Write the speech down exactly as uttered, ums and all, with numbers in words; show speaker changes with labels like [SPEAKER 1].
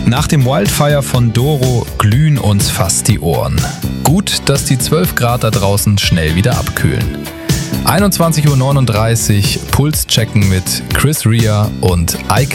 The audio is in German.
[SPEAKER 1] Nach dem Wildfire von Doro glühen uns fast die Ohren. Gut, dass die zwölf Grad da draußen schnell wieder abkühlen. einundzwanzig Uhr neununddreißig, Puls checken mit Chris Rea und Ike